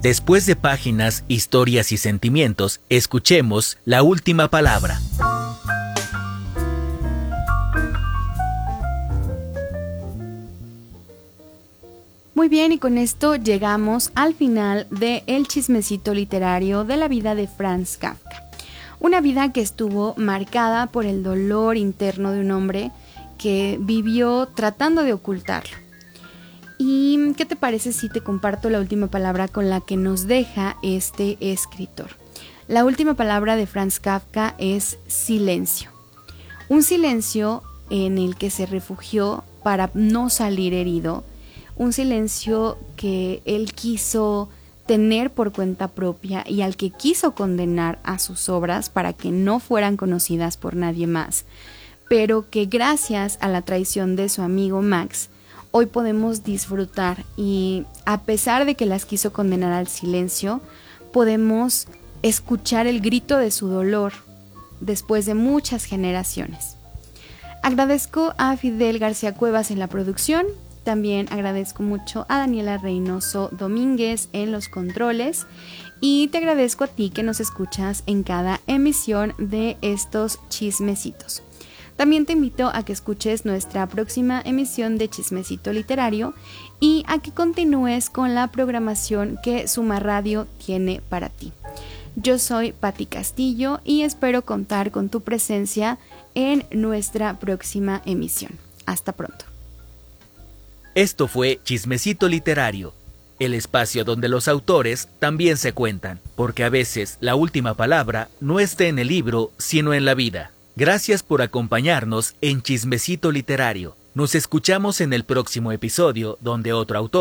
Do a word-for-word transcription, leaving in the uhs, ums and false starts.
Después de páginas, historias y sentimientos, escuchemos La Última Palabra. Muy bien, y con esto llegamos al final de El Chismecito Literario de la vida de Franz Kafka. Una vida que estuvo marcada por el dolor interno de un hombre que vivió tratando de ocultarlo. ¿Y qué te parece si te comparto la última palabra con la que nos deja este escritor? La última palabra de Franz Kafka es silencio. Un silencio en el que se refugió para no salir herido. Un silencio que él quiso tener por cuenta propia y al que quiso condenar a sus obras para que no fueran conocidas por nadie más, pero que gracias a la traición de su amigo Max, hoy podemos disfrutar y a pesar de que las quiso condenar al silencio, podemos escuchar el grito de su dolor después de muchas generaciones. Agradezco a Fidel García Cuevas en la producción. También agradezco mucho a Daniela Reynoso Domínguez en los controles y te agradezco a ti que nos escuchas en cada emisión de estos chismecitos. También te invito a que escuches nuestra próxima emisión de Chismecito Literario y a que continúes con la programación que Suma Radio tiene para ti. Yo soy Patti Castillo y espero contar con tu presencia en nuestra próxima emisión. Hasta pronto. Esto fue Chismecito Literario, el espacio donde los autores también se cuentan, porque a veces la última palabra no está en el libro, sino en la vida. Gracias por acompañarnos en Chismecito Literario. Nos escuchamos en el próximo episodio, donde otro autor